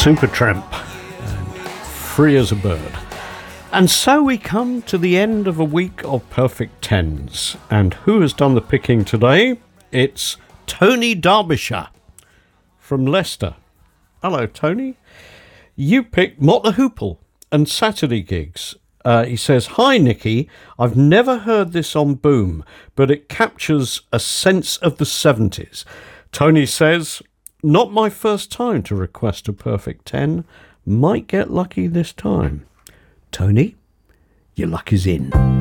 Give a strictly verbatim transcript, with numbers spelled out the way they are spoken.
Supertramp and Free as a Bird. And so we come to the end of a week of perfect tens. And who has done the picking today? It's Tony Derbyshire from Leicester. Hello, Tony. You picked Mott the Hoople and Saturday Gigs. Uh, he says, "Hi, Nicky. I've never heard this on Boom, but it captures a sense of the seventies. Tony says, not my first time to request a perfect ten. Might get lucky this time. Tony, your luck is in."